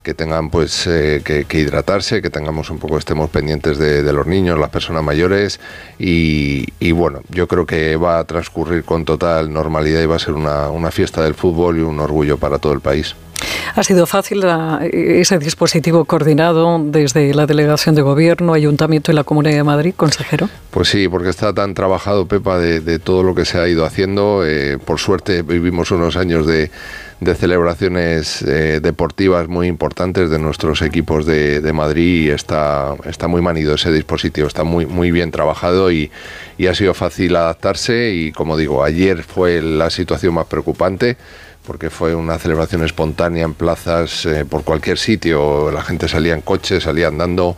que tengan que hidratarse, que estemos pendientes de los niños, las personas mayores y bueno, yo creo que va a transcurrir con total normalidad y va a ser una fiesta del fútbol y un orgullo para todo el país. ¿Ha sido fácil ese dispositivo coordinado desde la Delegación de Gobierno, Ayuntamiento y la Comunidad de Madrid, consejero? Pues sí, porque está tan trabajado, Pepa, de todo lo que se ha ido haciendo. Por suerte vivimos unos años de celebraciones deportivas muy importantes de nuestros equipos de Madrid y está muy manido ese dispositivo, está muy bien trabajado y ha sido fácil adaptarse y, como digo, ayer fue la situación más preocupante porque fue una celebración espontánea en plazas, por cualquier sitio, la gente salía en coche, salía andando.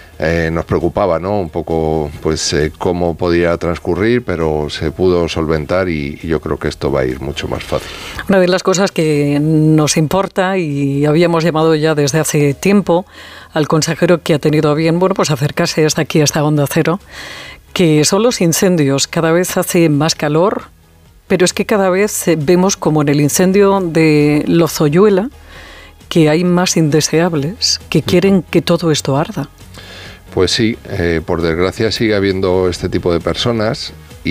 Nos preocupaba, ¿no?, un poco cómo podía transcurrir, pero se pudo solventar y yo creo que esto va a ir mucho más fácil. Una de las cosas que nos importa, y habíamos llamado ya desde hace tiempo al consejero que ha tenido a bien, acercarse hasta aquí, hasta Onda Cero, que son los incendios. Cada vez hace más calor, pero es que cada vez vemos como en el incendio de Lozoyuela que hay más indeseables que quieren que todo esto arda. Pues sí, por desgracia sigue habiendo este tipo de personas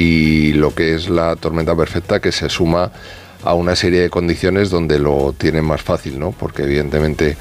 y lo que es la tormenta perfecta que se suma a una serie de condiciones donde lo tienen más fácil, ¿no? Porque evidentemente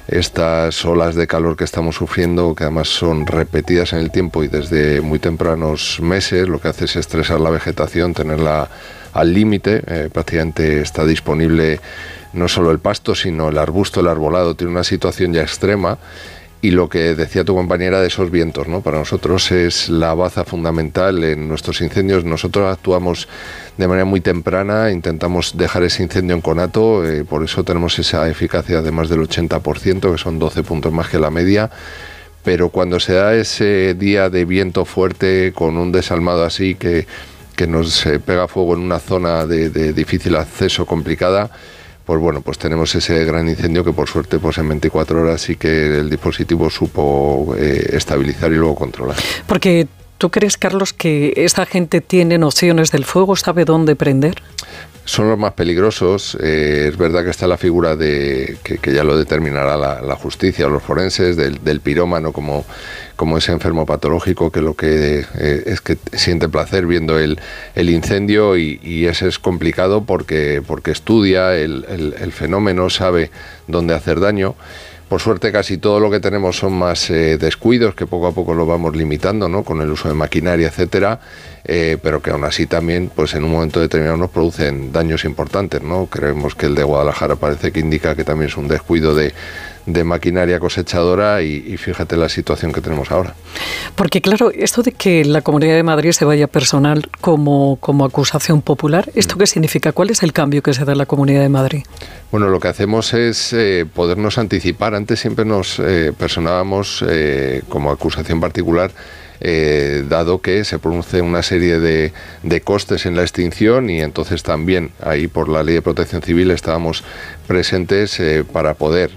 estas olas de calor que estamos sufriendo, que además son repetidas en el tiempo y desde muy tempranos meses, lo que hace es estresar la vegetación, tenerla al límite. Prácticamente está disponible no solo el pasto, sino el arbusto, el arbolado, tiene una situación ya extrema. Y lo que decía tu compañera de esos vientos, ¿no?, para nosotros es la baza fundamental en nuestros incendios. Nosotros actuamos de manera muy temprana, intentamos dejar ese incendio en conato, por eso tenemos esa eficacia de más del 80%, que son 12 puntos más que la media. Pero cuando se da ese día de viento fuerte, con un desalmado así que nos pega fuego en una zona de difícil acceso, complicada, pues tenemos ese gran incendio que por suerte en 24 horas sí que el dispositivo supo estabilizar y luego controlar. Porque ¿tú crees, Carlos, que esta gente tiene nociones del fuego, sabe dónde prender? Son los más peligrosos. Es verdad que está la figura que ya lo determinará la justicia o los forenses, del pirómano como ese enfermo patológico que lo que es que siente placer viendo el incendio y ese es complicado porque estudia el fenómeno, sabe dónde hacer daño. Por suerte casi todo lo que tenemos son más descuidos, que poco a poco lo vamos limitando, ¿no?, con el uso de maquinaria, etcétera, pero que aún así también en un momento determinado nos producen daños importantes, ¿no? Creemos que el de Guadalajara parece que indica que también es un descuido de maquinaria cosechadora y fíjate la situación que tenemos ahora. Porque claro, esto de que la Comunidad de Madrid se vaya personal como acusación popular, ¿esto qué significa? ¿Cuál es el cambio que se da en la Comunidad de Madrid? Bueno, lo que hacemos es podernos anticipar. Antes siempre nos personábamos como acusación particular, dado que se produce una serie de costes en la extinción y entonces también ahí por la Ley de Protección Civil estábamos presentes para poder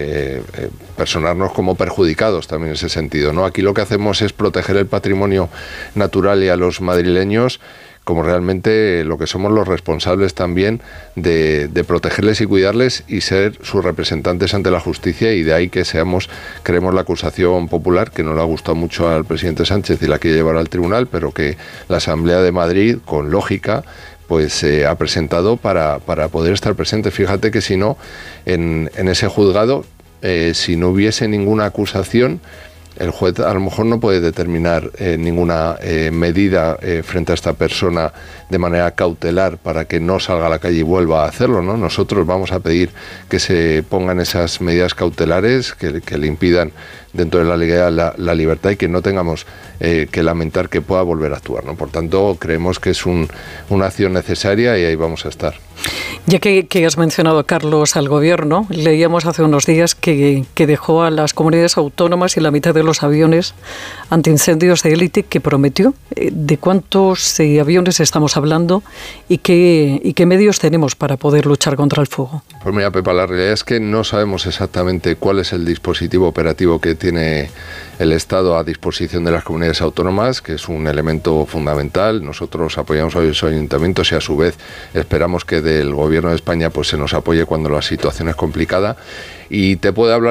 personarnos como perjudicados también en ese sentido, ¿no? Aquí lo que hacemos es proteger el patrimonio natural y a los madrileños como realmente lo que somos los responsables también de protegerles y cuidarles y ser sus representantes ante la justicia, y de ahí que creemos la acusación popular, que no le ha gustado mucho al presidente Sánchez y la quiere llevar al tribunal, pero que la Asamblea de Madrid, con lógica, ha presentado para poder estar presente. Fíjate que si no, en ese juzgado, si no hubiese ninguna acusación, el juez a lo mejor no puede determinar ninguna medida frente a esta persona de manera cautelar para que no salga a la calle y vuelva a hacerlo, ¿no? Nosotros vamos a pedir que se pongan esas medidas cautelares que le impidan dentro de la legalidad la libertad y que no tengamos que lamentar que pueda volver a actuar, ¿no? Por tanto, creemos que es una acción necesaria y ahí vamos a estar. Ya que has mencionado, Carlos, al Gobierno, leíamos hace unos días que dejó a las comunidades autónomas y la mitad de los aviones antiincendios de élite que prometió. ¿De cuántos aviones estamos hablando y qué medios tenemos para poder luchar contra el fuego? Pues mira, Pepa, la realidad es que no sabemos exactamente cuál es el dispositivo operativo que tiene el Estado a disposición de las comunidades autónomas, que es un elemento fundamental. Nosotros apoyamos a los ayuntamientos y a su vez esperamos que del Gobierno de España se nos apoye cuando la situación es complicada. Y te puedo hablar